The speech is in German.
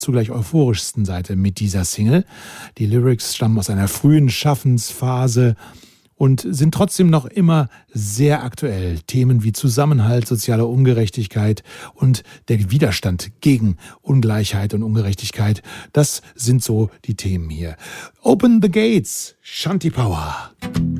zugleich euphorischsten Seite mit dieser Single. Die Lyrics stammen aus einer frühen Schaffensphase und sind trotzdem noch immer sehr aktuell. Themen wie Zusammenhalt, soziale Ungerechtigkeit und der Widerstand gegen Ungleichheit und Ungerechtigkeit, das sind so die Themen hier. Open the Gates, Shanti Power.